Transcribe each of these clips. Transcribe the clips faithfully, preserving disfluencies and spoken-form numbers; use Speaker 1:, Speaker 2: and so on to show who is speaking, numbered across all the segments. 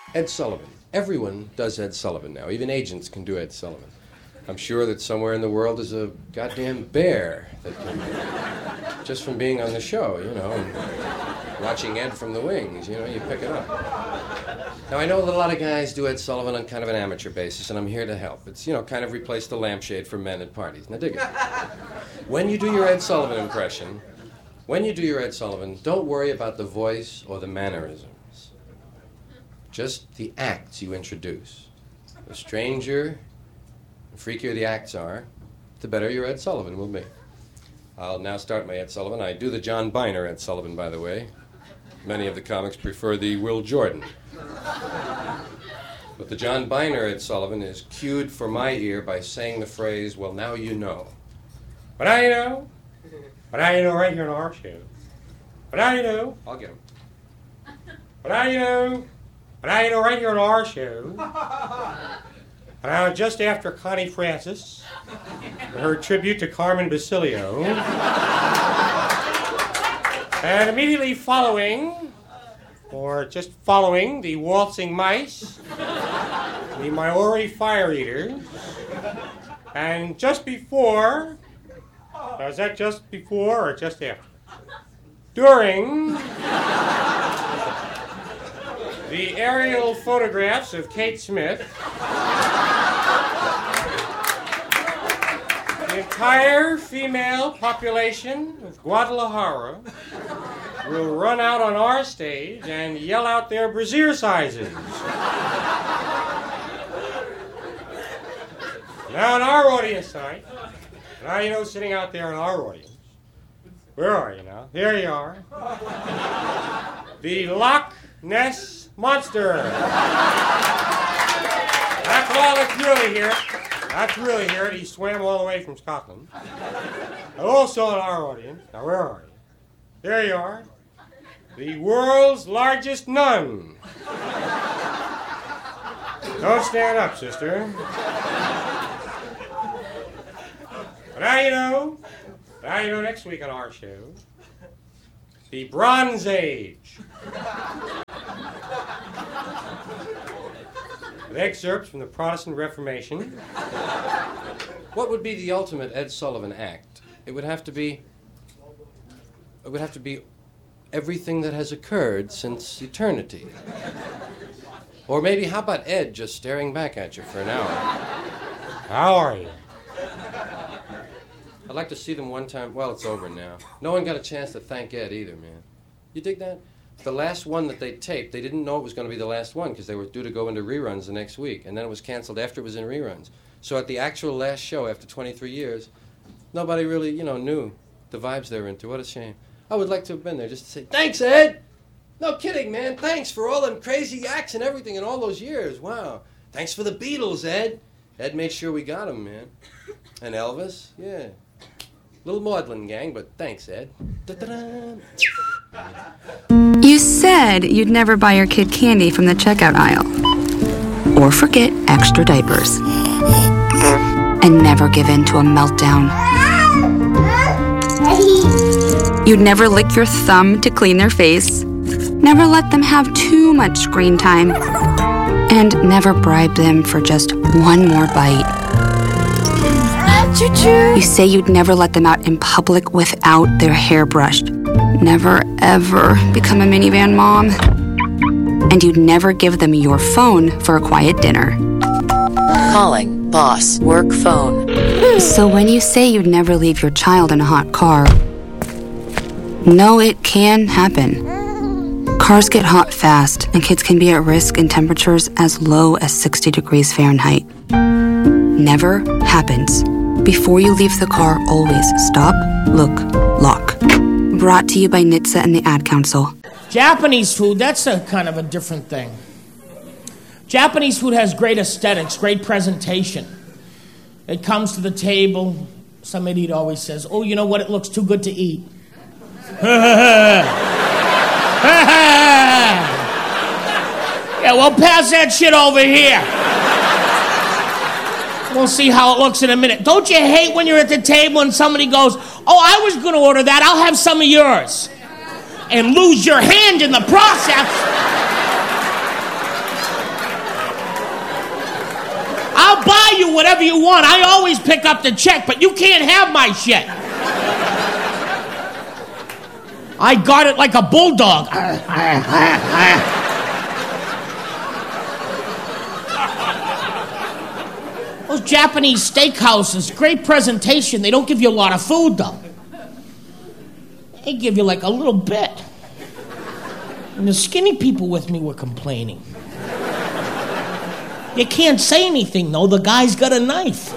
Speaker 1: Ed Sullivan. Everyone does Ed Sullivan now. Even agents can do Ed Sullivan. I'm sure that somewhere in the world there's a goddamn bear that can, just from being on the show, you know, and watching Ed from the wings, you know, you pick it up. Now, I know that a lot of guys do Ed Sullivan on kind of an amateur basis, and I'm here to help. It's, you know, kind of replace the lampshade for men at parties. Now, dig it. When you do your Ed Sullivan impression, when you do your Ed Sullivan, don't worry about the voice or the mannerisms. Just the acts you introduce. The stranger, the freakier the acts are, the better your Ed Sullivan will be. I'll now start my Ed Sullivan. I do the John Biner Ed Sullivan, by the way. Many of the comics prefer the Will Jordan. But the John Biner Ed Sullivan is cued for my ear by saying the phrase, well, now you know. But now you know. But now you know right here in our show. But now you know. I'll get him. But now you know. But now you know right here in our show. And now just after Connie Francis, her tribute to Carmen Basilio. And immediately following, or just following, the Waltzing Mice, the Maori Fire Eaters, and just before, now is that just before or just after? During the aerial photographs of Kate Smith, the entire female population of Guadalajara will run out on our stage and yell out their brassiere sizes. Now in our audience tonight, now you know sitting out there in our audience, where are you now? There you are. The Loch Ness Monster. That's all that's really here. That's really here. He swam all the way from Scotland. And also in our audience, now where are you? There you are. The world's largest nun. Don't stand up, sister. But now you know, now you know next week on our show, the Bronze Age. With excerpts from the Protestant Reformation. What would be the ultimate Ed Sullivan act? It would have to be, it would have to be everything that has occurred since eternity. Or maybe, how about Ed just staring back at you for an hour? How are you? I'd like to see them one time. Well, it's over now. No one got a chance to thank Ed either, man. You dig that? The last one that they taped, they didn't know it was going to be the last one because they were due to go into reruns the next week, and then it was canceled after it was in reruns. So at the actual last show, after twenty-three years, nobody really, you know, knew the vibes they were into. What a shame. I would like to have been there just to say, thanks, Ed! No kidding, man. Thanks for all them crazy acts and everything in all those years. Wow. Thanks for the Beatles, Ed. Ed made sure we got them, man. And Elvis, yeah. Little maudlin gang, but thanks, Ed. Da-da-da.
Speaker 2: You said you'd never buy your kid candy from the checkout aisle. Or forget extra diapers. And never give in to a meltdown. You'd never lick your thumb to clean their face. Never let them have too much screen time. And never bribe them for just one more bite. You say you'd never let them out in public without their hair brushed. Never, ever become a minivan mom. And you'd never give them your phone for a quiet dinner.
Speaker 3: Calling boss work phone.
Speaker 2: So when you say you'd never leave your child in a hot car, no, it can happen. Cars get hot fast, and kids can be at risk in temperatures as low as sixty degrees Fahrenheit. Never happens. Before you leave the car, always stop, look, lock. Brought to you by N H T S A and the Ad Council.
Speaker 4: Japanese food, that's a kind of a different thing. Japanese food has great aesthetics, great presentation. It comes to the table, some idiot always says, oh, you know what, it looks too good to eat. Yeah, well, pass that shit over here. We'll see how it looks in a minute. Don't you hate when you're at the table and somebody goes, oh, I was going to order that, I'll have some of yours. And lose your hand in the process. whatever you want. I always pick up the check, but you can't have my shit. I got it like a bulldog. Those Japanese steakhouses, great presentation. They don't give you a lot of food, though. They give you like a little bit. And the skinny people with me were complaining. You can't say anything, though. The guy's got a knife.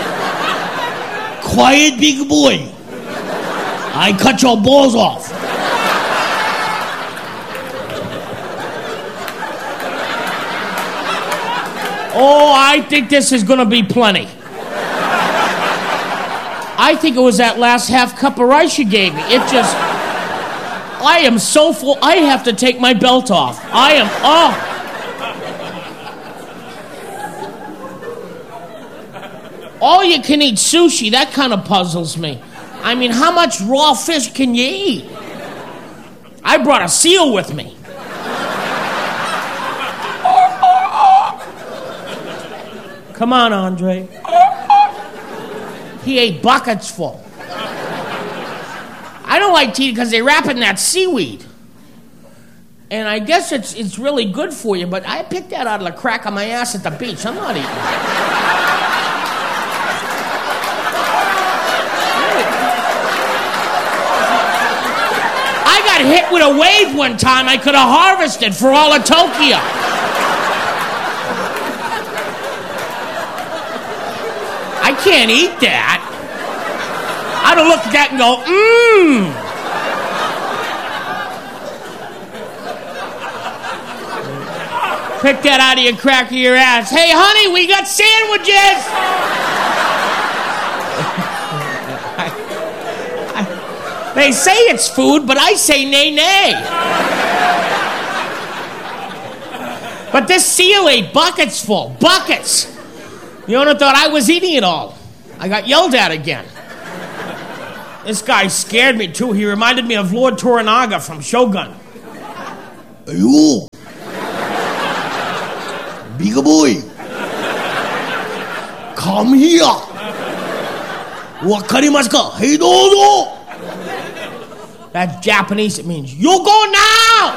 Speaker 4: Quiet, big boy. I cut your balls off. Oh, I think this is going to be plenty. I think it was that last half cup of rice you gave me. It just... I am so full, I have to take my belt off. I am... Oh. All you can eat sushi, that kind of puzzles me. I mean, how much raw fish can you eat? I brought a seal with me. Come on, Andre. He ate buckets full. I don't like to eat because they wrap it in that seaweed. And I guess it's it's really good for you, but I picked that out of the crack of my ass at the beach. I'm not eating it. I got hit with a wave one time I could have harvested for all of Tokyo. I can't eat that. I'd have looked at that and go, mmm. Pick that out of your crack of your ass. Hey, honey, we got sandwiches. I, I, they say it's food, but I say nay, nay. But this seal ate buckets full. Buckets. The owner thought I was eating it all. I got yelled at again. This guy scared me, too. He reminded me of Lord Toranaga from Shogun. Hey, you. Big boy. Come here. Wakarimasu ka? Hey, dozo. That's Japanese. It means, you go now.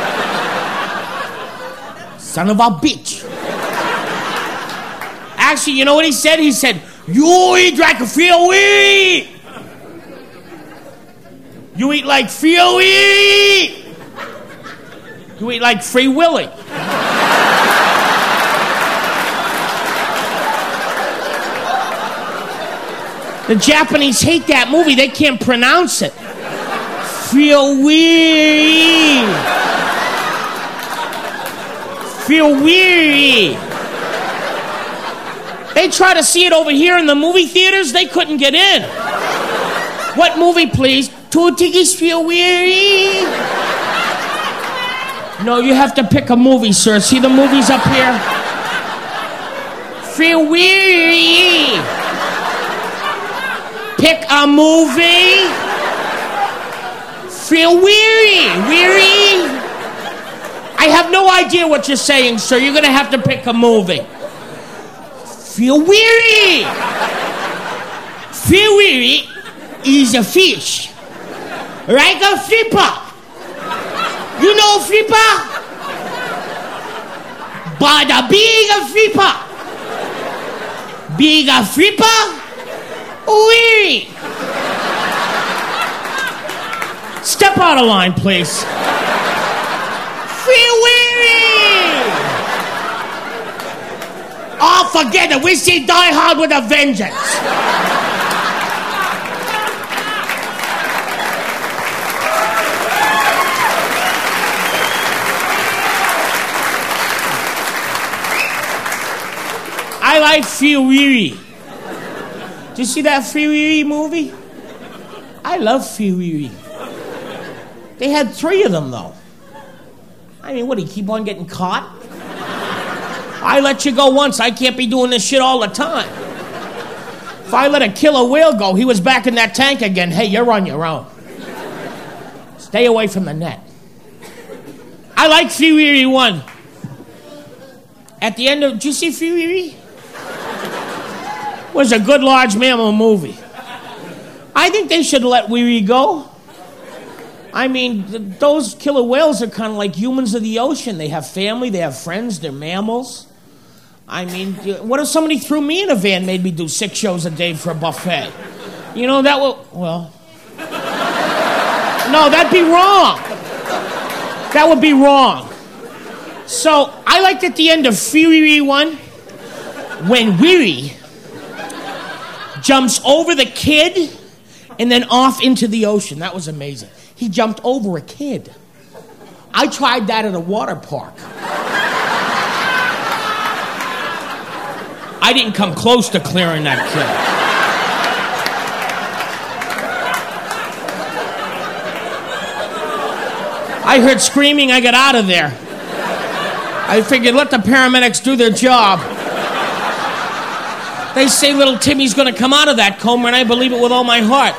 Speaker 4: Son of a bitch. Actually, you know what he said? He said, you eat like a Philly. You eat like Philly. You eat like Free Willy. The Japanese hate that movie. They can't pronounce it. Philly. Philly. They try to see it over here in the movie theaters. They couldn't get in. What movie, please? Two tickets feel weary. No, you have to pick a movie, sir. See the movies up here? Feel weary. Pick a movie. Feel weary. Weary. I have no idea what you're saying, sir. You're going to have to pick a movie. Feel weary. Feel weary is a fish. Like a flipper. You know flipper? But a big flipper. Big flipper. Weary. Step out of line, please. Feel weary. Oh, forget it. We see Die Hard with a vengeance. I like Feel Weary. Did you see that Feel Weary movie? I love Feel Weary. They had three of them, though. I mean, what, do you keep on getting caught? I let you go once. I can't be doing this shit all the time. If I let a killer whale go, he was back in that tank again. Hey, you're on your own. Stay away from the net. I like Feel Weary one. At the end of... Did you see Feel Weary? was a good large mammal movie. I think they should let Weary go. I mean, th- those killer whales are kind of like humans of the ocean. They have family, they have friends, they're mammals. I mean, what if somebody threw me in a van and made me do six shows a day for a buffet? You know, that would, well... No, that'd be wrong. That would be wrong. So, I liked at the end of Fury one, when Weary jumps over the kid and then off into the ocean. That was amazing. He jumped over a kid. I tried that at a water park. I didn't come close to clearing that kid. I heard screaming, I got out of there. I figured, let the paramedics do their job. They say little Timmy's gonna come out of that coma, and I believe it with all my heart.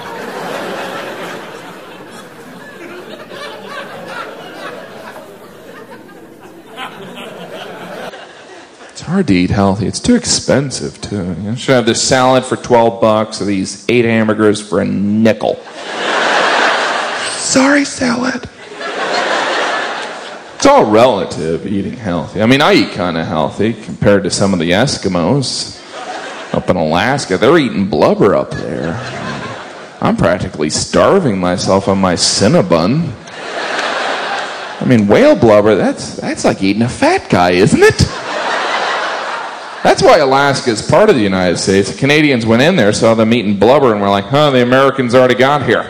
Speaker 5: It's hard to eat healthy. It's too expensive, too. You know, should have this salad for twelve bucks or these eight hamburgers for a nickel. Sorry, salad. It's all relative, eating healthy. I mean, I eat kind of healthy compared to some of the Eskimos up in Alaska. They're eating blubber up there. I'm practically starving myself on my Cinnabon. I mean, whale blubber, that's that's like eating a fat guy, isn't it? That's why Alaska is part of the United States. The Canadians went in there, saw them eating blubber, and were like, huh, the Americans already got here.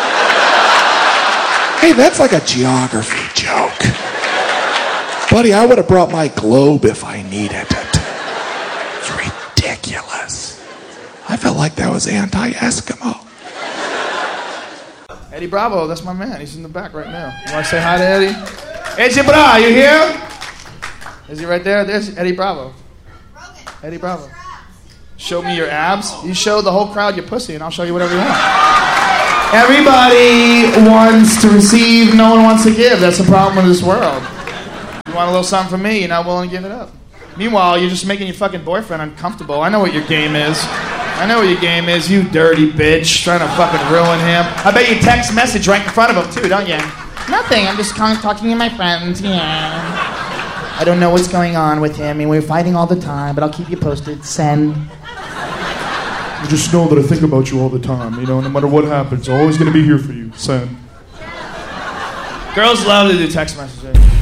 Speaker 6: Hey, that's like a geography joke. Buddy, I would have brought my globe if I needed it. It's ridiculous. I felt like that was anti-Eskimo.
Speaker 7: Eddie Bravo, that's my man. He's in the back right now. You want to say hi to Eddie? Eddie Bravo, you here? Is he right there? There's Eddie Bravo. Eddie Bravo. Show me your abs. You show the whole crowd your pussy, and I'll show you whatever you want. Everybody wants to receive, no one wants to give. That's the problem with this world. You want a little something from me, you're not willing to give it up. Meanwhile, you're just making your fucking boyfriend uncomfortable. I know what your game is. I know what your game is, you dirty bitch, trying to fucking ruin him. I bet you text message right in front of him, too, don't you? Nothing, I'm just talking to my friends, yeah. I don't know what's going on with him. I mean, we're fighting all the time, but I'll keep you posted. Send.
Speaker 8: Just know that I think about you all the time. You know, no matter what happens, I'm always going to be here for you. Send.
Speaker 7: Girls love to do text messages.